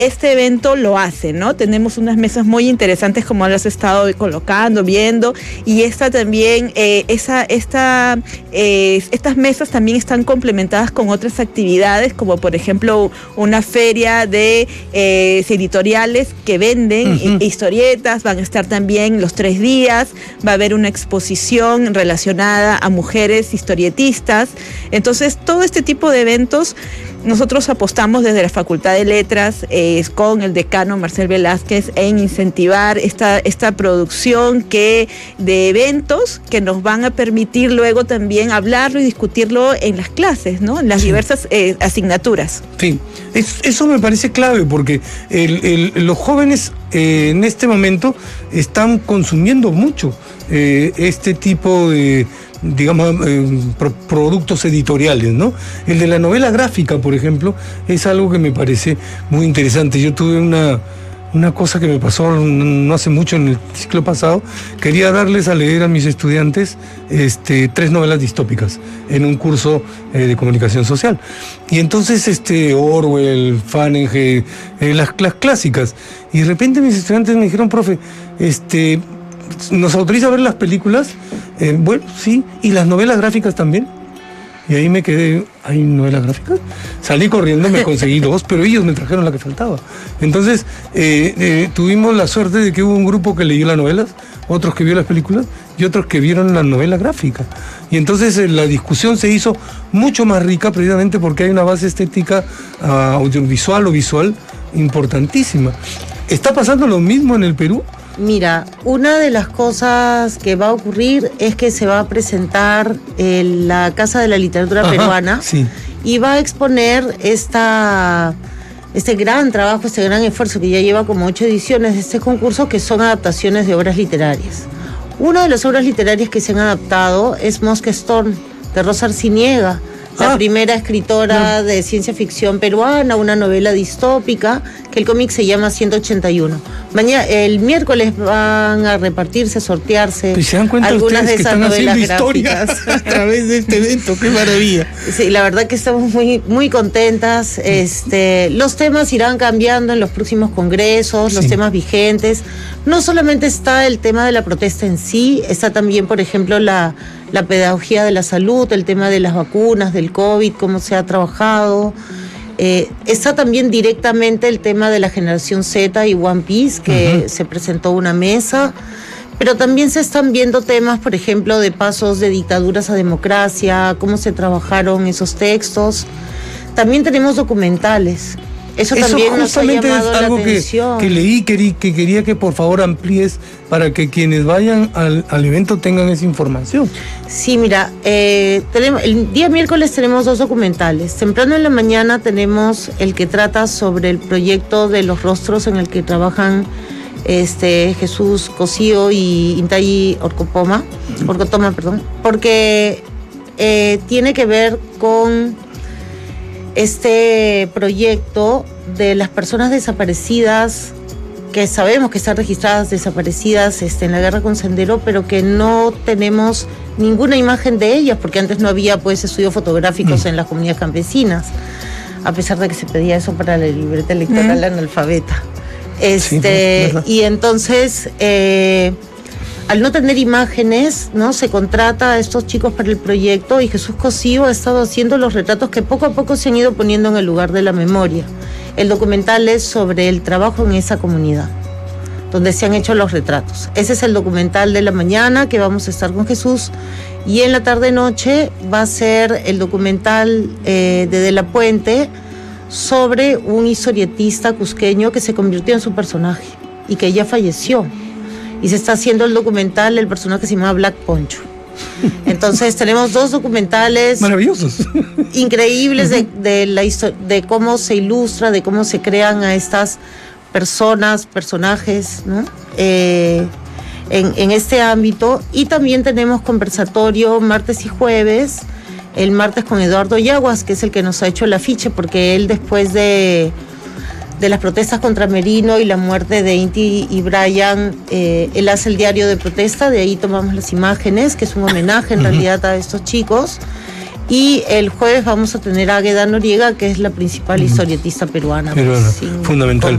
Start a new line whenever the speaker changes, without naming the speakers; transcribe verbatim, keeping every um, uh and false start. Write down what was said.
este evento lo hace, ¿no? Tenemos unas mesas muy interesantes como las he estado colocando, viendo, y esta también, eh, esa, esta, eh, estas mesas también están complementadas con otras actividades, como por ejemplo una feria de eh, editoriales que venden uh-huh. historietas, van a estar también los tres días, va a haber una exposición relacionada a mujeres historietistas. Entonces, todo este tipo de eventos nosotros apostamos desde la Facultad de Letras eh, con el decano Marcel Velázquez en incentivar esta, esta producción que, de eventos que nos van a permitir luego también hablarlo y discutirlo en las clases, ¿no? En las sí. diversas eh, asignaturas.
Sí, es, eso me parece clave porque el, el, los jóvenes eh, en este momento están consumiendo mucho eh, este tipo de digamos, eh, pro, productos editoriales, ¿no? El de la novela gráfica, por ejemplo, es algo que me parece muy interesante. Yo tuve una, una cosa que me pasó no hace mucho, en el ciclo pasado. Quería darles a leer a mis estudiantes este, tres novelas distópicas en un curso eh, de comunicación social. Y entonces este, Orwell, Fahrenheit, eh, las, las clásicas. Y de repente mis estudiantes me dijeron, profe, este... ¿nos autoriza a ver las películas? Eh, bueno, sí. ¿Y las novelas gráficas también? Y ahí me quedé, ¿hay novelas gráficas? Salí corriendo, me conseguí dos, pero ellos me trajeron la que faltaba. Entonces, eh, eh, tuvimos la suerte de que hubo un grupo que leyó las novelas, otros que vio las películas y otros que vieron la novela gráfica. Y entonces eh, la discusión se hizo mucho más rica precisamente porque hay una base estética uh, audiovisual o visual importantísima. ¿Está pasando lo mismo en el Perú?
Mira, una de las cosas que va a ocurrir es que se va a presentar en la Casa de la Literatura Ajá, Peruana
sí.
y va a exponer esta, este gran trabajo, este gran esfuerzo que ya lleva como ocho ediciones de este concurso, que son adaptaciones de obras literarias. Una de las obras literarias que se han adaptado es Mosca Storm, de Rosa Arciniega, la ah, primera escritora no. de ciencia ficción peruana, una novela distópica, que el cómic se llama ciento ochenta y uno. Mañana, el miércoles van a repartirse, a sortearse
pues se dan cuenta
algunas de
que
esas
están
novelas
historia a través de este evento. ¡Qué maravilla!
Sí, la verdad que estamos muy, muy contentas. Este, los temas irán cambiando en los próximos congresos, los sí. temas vigentes. No solamente está el tema de la protesta en sí, está también, por ejemplo, la, la pedagogía de la salud, el tema de las vacunas, del COVID, cómo se ha trabajado. Eh, está también directamente el tema de la generación Z y One Piece, que uh-huh. se presentó una mesa, pero también se están viendo temas, por ejemplo, de pasos de dictaduras a democracia, cómo se trabajaron esos textos. También tenemos documentales. Eso, Eso también nos ha llamado
es algo
la atención.
Que, que leí, que, que quería que por favor amplíes para que quienes vayan al, al evento tengan esa información.
Sí, mira, eh, tenemos, el día miércoles tenemos dos documentales. Temprano en la mañana tenemos el que trata sobre el proyecto de los rostros en el que trabajan este, Jesús Cosío y Intayi Orcopoma, Orcotoma, perdón, porque eh, tiene que ver con este proyecto de las personas desaparecidas, que sabemos que están registradas desaparecidas este, en la guerra con Sendero, pero que no tenemos ninguna imagen de ellas, porque antes no había pues estudios fotográficos mm. en las comunidades campesinas, a pesar de que se pedía eso para la libreta electoral mm. analfabeta. Este, sí, y entonces, eh, al no tener imágenes, ¿no? Se contrata a estos chicos para el proyecto, y Jesús Cosío ha estado haciendo los retratos que poco a poco se han ido poniendo en el lugar de la memoria. El documental es sobre el trabajo en esa comunidad, donde se han hecho los retratos. Ese es el documental de la mañana, que vamos a estar con Jesús, y en la tarde-noche va a ser el documental eh, de De la Puente, sobre un historietista cusqueño que se convirtió en su personaje y que ya falleció. Y se está haciendo el documental, el personaje se llama Black Poncho. Entonces tenemos dos documentales
maravillosos,
increíbles de, de, la de cómo se ilustra, de cómo se crean a estas personas, personajes, ¿no? Eh, en, en este ámbito. Y también tenemos conversatorio martes y jueves. El martes con Eduardo Yaguas, que es el que nos ha hecho el afiche, porque él, después de, de las protestas contra Merino y la muerte de Inti y Brian, eh, él hace el diario de protesta, de ahí tomamos las imágenes, que es un homenaje en realidad a estos chicos. Y el jueves vamos a tener a Águeda Noriega, que es la principal historietista peruana.
Peruana,
pues, sin,
fundamental.